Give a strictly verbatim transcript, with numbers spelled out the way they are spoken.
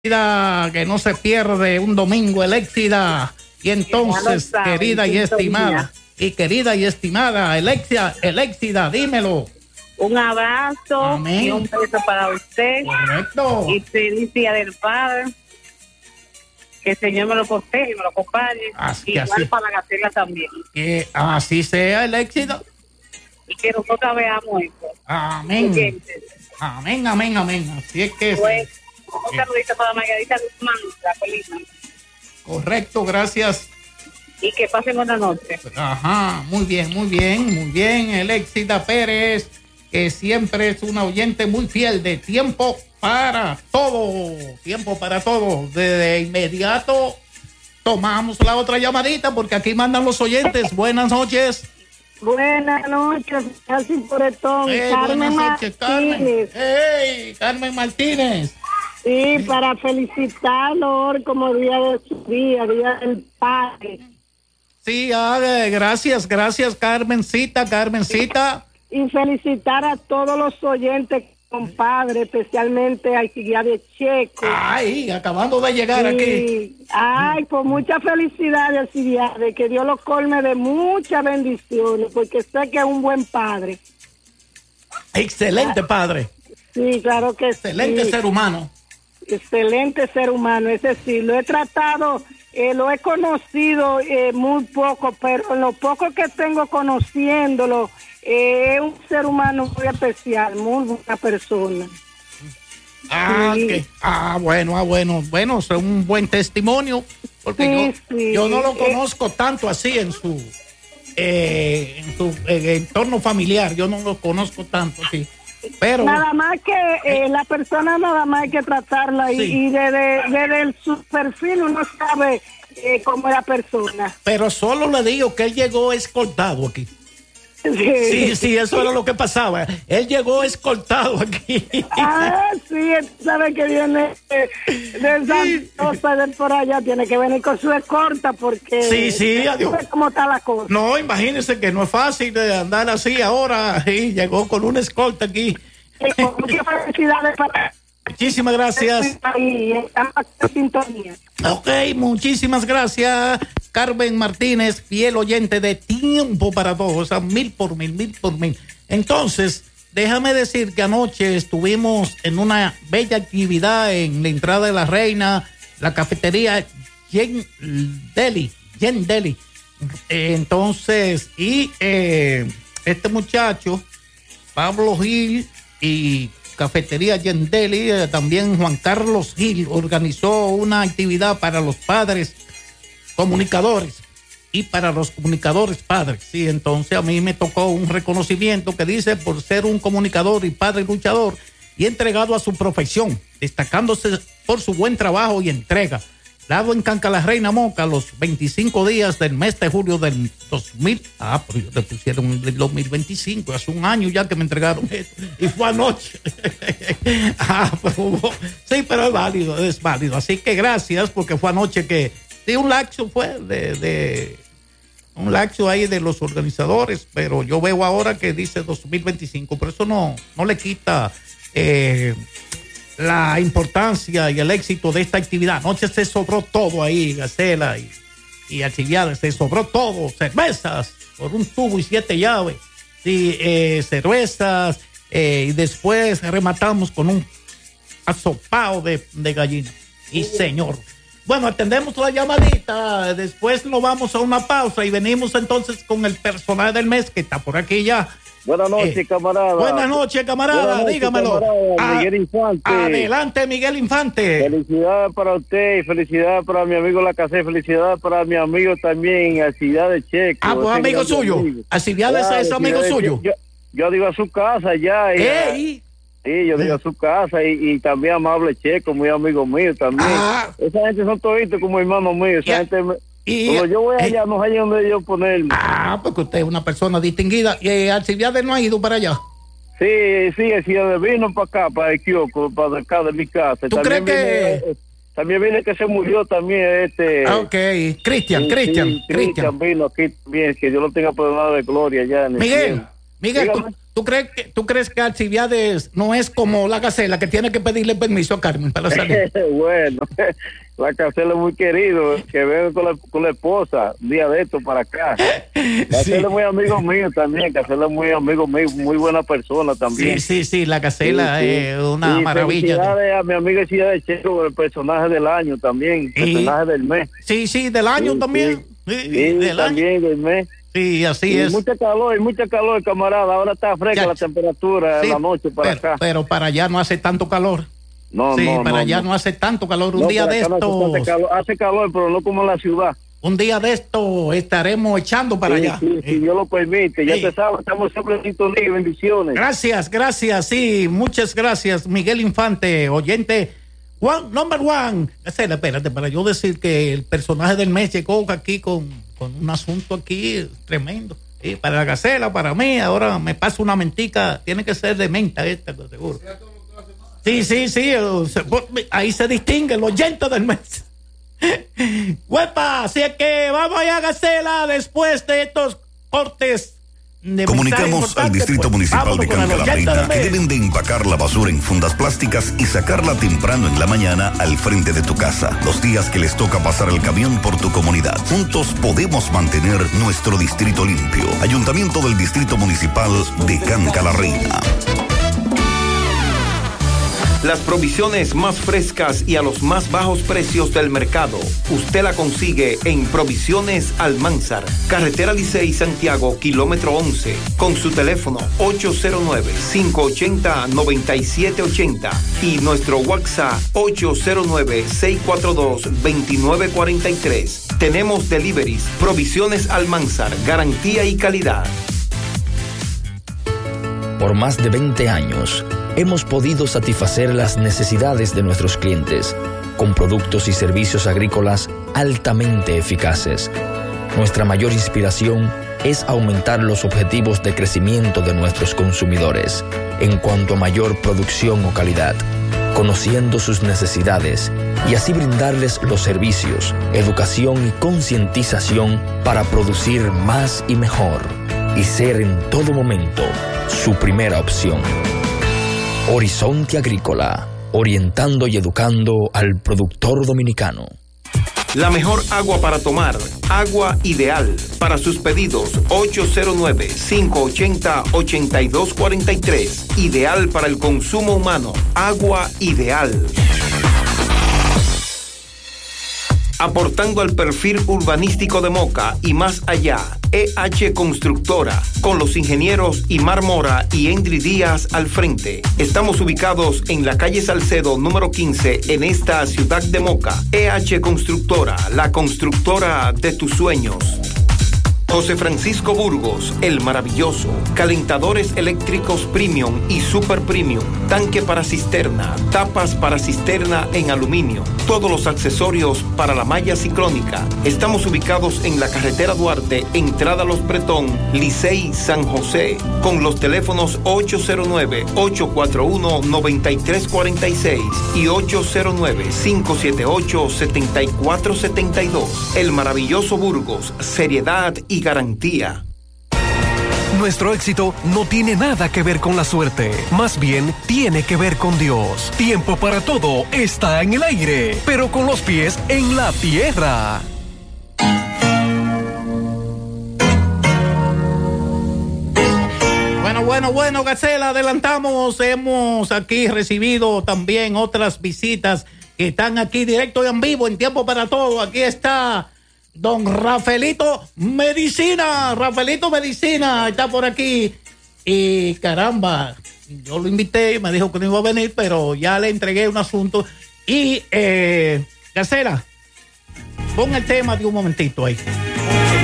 que no se pierde un domingo, Eléxida. Y entonces, sabe, querida y estimada, y querida y estimada, Eléxida, Eléxida, dímelo. Un abrazo. Amén. Y un beso para usted. Correcto. Y feliz día del Padre. Que el Señor me lo protege y me lo acompañe. Así, igual así. para la Gacela también. Que así sea, Eléxida. Y que nosotros veamos eso. Amén. Oyentes. Amén, amén, amén. Así es que... Pues, un saludito para Margarita Guzmán, la Colina. Correcto, gracias. Y que pasen buena noche. Ajá, muy bien, muy bien, muy bien. Eléxida Pérez, que siempre es una oyente muy fiel de Tiempo para Todo. Tiempo para Todo. De inmediato tomamos la otra llamadita porque aquí mandan los oyentes. Buenas noches. Buenas noches, casi por el ton. Hey, Carmen buenas noches, Carmen. Martínez. Hey, Carmen Martínez. Sí, para felicitarlo hoy como día de su día, día del padre. Sí, ah, gracias, gracias, Carmencita, Carmencita. Y felicitar a todos los oyentes, compadre, especialmente a Alcibiades Checo. Ay, acabando de llegar sí. aquí. Ay, pues mucha felicidad, Alcibiades, que Dios lo colme de muchas bendiciones, porque sé que es un buen padre. Excelente padre. Sí, claro que Excelente sí. ser humano. Excelente ser humano, es decir, lo he tratado, eh, lo he conocido eh, muy poco, pero en lo poco que tengo conociéndolo, eh, es un ser humano muy especial, muy buena persona. Ah, sí. que, ah, bueno, ah, bueno, bueno, es un buen testimonio, porque sí, yo, sí. yo no lo conozco eh, tanto así en su, eh, en su eh, entorno familiar, yo no lo conozco tanto, sí. Pero nada más que eh, la persona nada más hay que tratarla sí. y, y desde, desde el, su perfil uno sabe eh, cómo es la persona. Pero solo le digo que él llegó escoltado aquí. Sí, sí, sí, eso era lo que pasaba. Él llegó escoltado aquí. Ah, sí, sabe que viene de, de Santosa, de por allá, tiene que venir con su escolta porque... Sí, sí, adiós. ¿Cómo está la cosa? No, imagínese que no es fácil de andar así ahora. Sí, llegó con una escolta aquí. Sí, con muchas felicidades para... Muchísimas gracias. Y estamos en sintonía. Ok, muchísimas gracias, Carmen Martínez, fiel oyente de Tiempo para Todos, o sea, mil por mil, mil por mil. Entonces, déjame decir que anoche estuvimos en una bella actividad en la entrada de la Reina, la cafetería Yen Deli, Yen Deli. Eh, entonces, y eh, este muchacho, Pablo Gil y Cafetería Yendeli, eh, también Juan Carlos Gil organizó una actividad para los padres comunicadores y para los comunicadores padres. Sí, entonces a mí me tocó un reconocimiento que dice por ser un comunicador y padre luchador y entregado a su profesión, destacándose por su buen trabajo y entrega. Dado en Canca la Reina Moca los veinticinco días del mes de julio del dos mil. Ah, pero le pusieron el dos mil veinticinco, hace un año ya que me entregaron esto. Y fue anoche. ah, pero, sí, pero es válido, es válido. Así que gracias, porque fue anoche que. Sí, un laxo fue de. de un laxo ahí de los organizadores, pero yo veo ahora que dice dos mil veinticinco, pero eso no, no le quita. Eh, la importancia y el éxito de esta actividad. Anoche se sobró todo ahí, Gacela y, y Alcibiades, se sobró todo, cervezas por un tubo y siete llaves, sí, eh, cervezas, eh, y después rematamos con un asopado de, de gallina. Y señor, bueno, atendemos la llamadita, después nos vamos a una pausa y venimos entonces con el personaje del mes que está por aquí ya. Buenas noches, eh, camarada. Buenas noches, camarada. Buenas noches, dígamelo. Camarada, Miguel Infante. Adelante, Miguel Infante. Felicidades para usted y felicidades para mi amigo Lacazé. Felicidades para mi amigo también, Alcibiades Checo. Ah, pues amigo suyo. Alcibiades claro, es amigo suyo. Yo, yo digo a su casa ya. ¿Qué? Sí, yo digo a su casa y, y también Amable Checo, muy amigo mío también. Ah. Esa gente son toditos como hermanos míos. Esa gente... Me... Y, Como yo voy allá, eh, no hay donde yo ponerme. Ah, porque usted es una persona distinguida. ¿Y eh, Alcibiades no ha ido para allá? Sí, sí, Alcibiades vino para acá, para el kiosco, para acá de mi casa. ¿Tú también crees viene, que...? Eh, también viene que se murió también este... Ah, ok, Cristian, sí, Cristian, sí, Cristian vino aquí también, que Dios lo tenga por nada de gloria ya. En Miguel, Miguel, ¿tú, ¿Tú crees que, tú crees que Alcibiades no es como la Gacela, que tiene que pedirle permiso a Carmen para salir? Bueno, la Gacela es muy querido, que venga con la, con la esposa un día de esto para acá. Gacela sí. es muy amigo mío también, Gacela es muy amigo mío, muy buena persona también. Sí, sí, sí, la Gacela sí, sí. es una sí, maravilla. Felicidades a mi amiga Ciudad de Checo, el personaje del año también, el personaje del mes. Sí, sí, del año sí, también. Sí, sí, sí del también año. del mes. Sí, así y es. Mucha calor, mucha calor, camarada. Ahora está fresca ya, la temperatura sí, en la noche para pero, acá. Pero para allá no hace tanto calor. No, sí, no, para no, allá no. no hace tanto calor. Un no, día de esto. No hace, calor, hace calor, pero no como en la ciudad. Un día de esto estaremos echando para sí, allá. Sí, si sí, Dios lo permite. Ya sí. te sabes, estamos siempre en sintonía. Bendiciones. Gracias, gracias. Sí, muchas gracias, Miguel Infante, oyente. One, number one. Espérate, espérate, para yo decir que el personaje del mes llegó aquí con, con un asunto aquí tremendo. Sí, para la Gacela, para mí, ahora me pasa una mentica, tiene que ser de menta esta, seguro. Sí, sí, sí, ahí se distingue el oyente del mes. Huepa, así es que vamos allá a Gacela después de estos cortes. Comunicamos al Distrito pues, Municipal de Canca-La-Reina que deben de empacar la basura en fundas plásticas y sacarla temprano en la mañana al frente de tu casa, los días que les toca pasar el camión por tu comunidad. Juntos podemos mantener nuestro distrito limpio. Ayuntamiento del Distrito Municipal de Canca-La-Reina. Las provisiones más frescas y a los más bajos precios del mercado. Usted la consigue en Provisiones Almanzar, Carretera Licey Santiago, kilómetro once, con su teléfono ocho cero nueve, cinco ocho cero, nueve siete ocho cero y nuestro WhatsApp ocho cero nueve, seis cuatro dos, dos nueve cuatro tres. Tenemos deliveries. Provisiones Almanzar, garantía y calidad. Por más de veinte años, hemos podido satisfacer las necesidades de nuestros clientes con productos y servicios agrícolas altamente eficaces. Nuestra mayor inspiración es aumentar los objetivos de crecimiento de nuestros consumidores en cuanto a mayor producción o calidad, conociendo sus necesidades y así brindarles los servicios, educación y concientización para producir más y mejor y ser en todo momento su primera opción. Horizonte Agrícola, orientando y educando al productor dominicano. La mejor agua para tomar, agua ideal. Para sus pedidos, ocho cero nueve, cinco ocho cero, ocho dos cuatro tres. Ideal para el consumo humano, agua ideal. Aportando al perfil urbanístico de Moca y más allá, E H Constructora, con los ingenieros Imar Mora y Endry Díaz al frente. Estamos ubicados en la calle Salcedo número quince en esta ciudad de Moca. E H Constructora, la constructora de tus sueños. José Francisco Burgos, el maravilloso. Calentadores eléctricos premium y super premium. Tanque para cisterna, tapas para cisterna en aluminio. Todos los accesorios para la malla ciclónica. Estamos ubicados en la carretera Duarte, entrada Los Bretón, Licey, San José. Con los teléfonos ocho cero nueve, ocho cuatro uno, nueve tres cuatro seis y ocho cero nueve, cinco siete ocho, siete cuatro siete dos. El maravilloso Burgos, seriedad y garantía. Nuestro éxito no tiene nada que ver con la suerte, más bien tiene que ver con Dios. Tiempo para todo está en el aire, pero con los pies en la tierra. Bueno, bueno, bueno, Gacela, adelantamos. Hemos aquí recibido también otras visitas que están aquí directo y en vivo, en Tiempo para Todo. Aquí está don Rafaelito Medicina, Rafaelito Medicina está por aquí y caramba, yo lo invité y me dijo que no iba a venir, pero ya le entregué un asunto y eh, Gacela, pon el tema de un momentito ahí.